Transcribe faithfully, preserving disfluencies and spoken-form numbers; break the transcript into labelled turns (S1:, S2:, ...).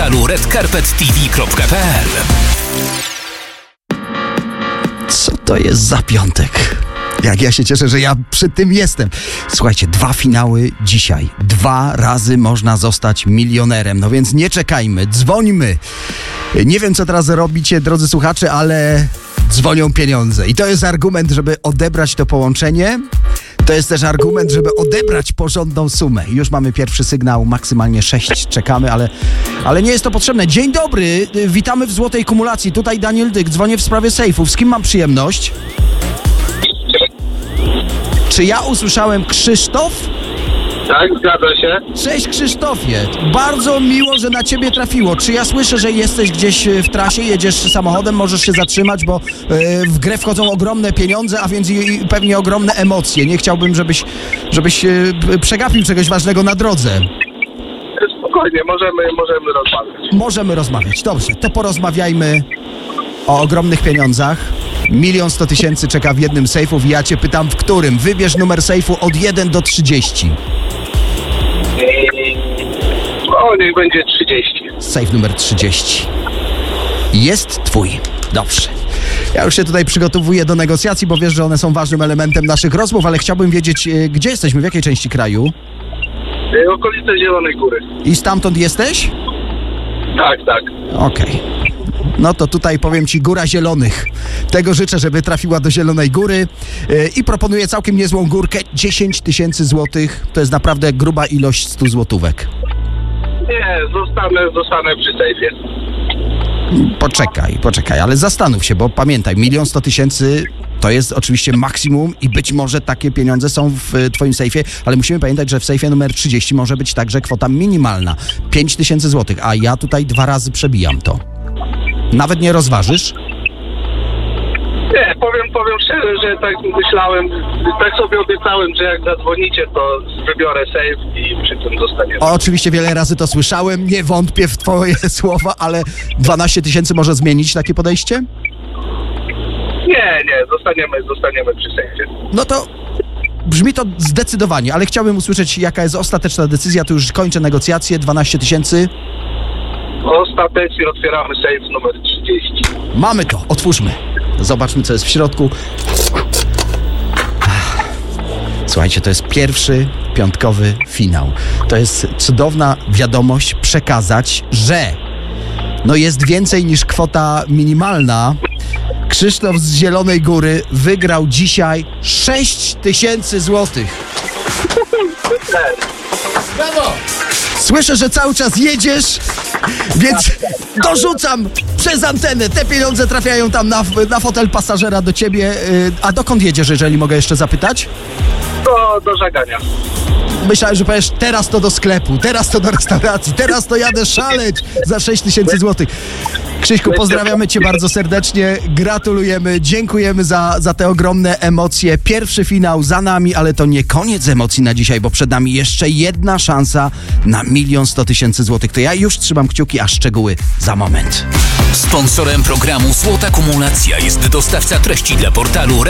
S1: portalu red carpet t v kropka p l.
S2: Co to jest za piątek? Jak ja się cieszę, że ja przy tym jestem. Słuchajcie, dwa finały dzisiaj. Dwa razy można zostać milionerem. No więc nie czekajmy, dzwońmy. Nie wiem, co teraz robicie, drodzy słuchacze, ale dzwonią pieniądze. I to jest argument, żeby odebrać to połączenie. To jest też argument, żeby odebrać porządną sumę. Już mamy pierwszy sygnał, maksymalnie sześć czekamy, ale, ale nie jest to potrzebne. Dzień dobry, witamy w Złotej Kumulacji. Tutaj Daniel Dyk, dzwonię w sprawie sejfów. Z kim mam przyjemność? Czy ja usłyszałem Krzysztof?
S3: Tak, zgadza się.
S2: Cześć Krzysztofie, bardzo miło, że na ciebie trafiło. Czy ja słyszę, że jesteś gdzieś w trasie, jedziesz samochodem, możesz się zatrzymać, bo yy, w grę wchodzą ogromne pieniądze, a więc i, i pewnie ogromne emocje. Nie chciałbym, żebyś, żebyś yy, przegapił czegoś ważnego na drodze.
S3: Spokojnie, możemy, możemy rozmawiać.
S2: Możemy rozmawiać, dobrze, to porozmawiajmy o ogromnych pieniądzach. Milion sto tysięcy czeka w jednym sejfu i ja cię pytam, w którym? Wybierz numer sejfu od jeden do trzydziestu.
S3: O, niech będzie trzydzieści.
S2: Sejf numer trzydzieści. Jest twój. Dobrze. Ja już się tutaj przygotowuję do negocjacji, bo wiesz, że one są ważnym elementem naszych rozmów, ale chciałbym wiedzieć, gdzie jesteśmy, w jakiej części kraju?
S3: Okolice Zielonej Góry.
S2: I stamtąd jesteś?
S3: Tak, tak.
S2: Okej. Okay. No to tutaj powiem ci Góra Zielonych. Tego życzę, żeby trafiła do Zielonej Góry yy, i proponuję całkiem niezłą górkę. dziesięć tysięcy złotych. To jest naprawdę gruba ilość stu złotówek.
S3: Nie, zostanę, zostanę przy sejfie.
S2: Poczekaj, poczekaj, ale zastanów się, bo pamiętaj, milion sto tysięcy to jest oczywiście maksimum i być może takie pieniądze są w twoim sejfie, ale musimy pamiętać, że w sejfie numer trzydzieści może być także kwota minimalna. pięć tysięcy złotych, a ja tutaj dwa razy przebijam to. Nawet nie rozważysz?
S3: Nie, powiem, powiem szczerze, że tak myślałem, tak sobie obiecałem, że jak zadzwonicie, to wybiorę sejf i przy tym zostaniemy.
S2: O, oczywiście wiele razy to słyszałem, nie wątpię w twoje słowa, ale dwanaście tysięcy może zmienić takie podejście?
S3: Nie, nie, zostaniemy, zostaniemy przy sejfie.
S2: No to brzmi to zdecydowanie, ale chciałbym usłyszeć, jaka jest ostateczna decyzja, tu już kończę negocjacje, dwanaście tysięcy.
S3: Ostatecznie otwieramy sejf numer trzydzieści.
S2: Mamy to, otwórzmy. Zobaczmy, co jest w środku. Słuchajcie, to jest pierwszy piątkowy finał. To jest cudowna wiadomość przekazać, że no jest więcej niż kwota minimalna. Krzysztof z Zielonej Góry wygrał dzisiaj sześć tysięcy złotych. Brawo! Słyszę, że cały czas jedziesz, więc dorzucam przez antenę. Te pieniądze trafiają tam na, na fotel pasażera do ciebie. A dokąd jedziesz, jeżeli mogę jeszcze zapytać?
S3: Do, do żagania.
S2: Myślałem, że powiesz, teraz to do sklepu, teraz to do restauracji, teraz to jadę szaleć za sześć tysięcy złotych. Krzyśku, pozdrawiamy cię bardzo serdecznie, gratulujemy, dziękujemy za, za te ogromne emocje. Pierwszy finał za nami, ale to nie koniec emocji na dzisiaj, bo przed nami jeszcze jedna szansa na milion sto tysięcy złotych. To ja już trzymam kciuki, a szczegóły za moment.
S1: Sponsorem programu Złota Kumulacja jest dostawca treści dla portalu